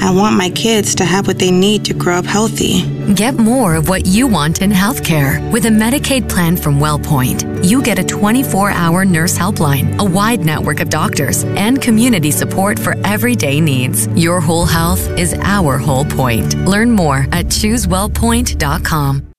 I want my kids to have what they need to grow up healthy. Get more of what you want in healthcare. With a Medicaid plan from WellPoint, you get a 24-hour nurse helpline, a wide network of doctors, and community support for everyday needs. Your whole health is our whole point. Learn more at ChooseWellPoint.com.